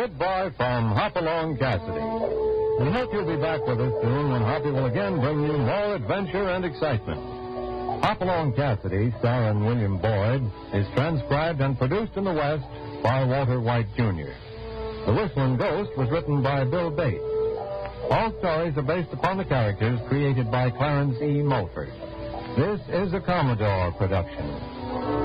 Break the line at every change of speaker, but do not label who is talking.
Goodbye from Hopalong Cassidy. We hope you'll be back with us soon when Hoppy will again bring you more adventure and excitement. Hopalong Cassidy, starring William Boyd, is transcribed and produced in the West by Walter White, Jr. The Whistling Ghost was written by Bill Bates. All stories are based upon the characters created by Clarence E. Mulford. This is a Commodore production.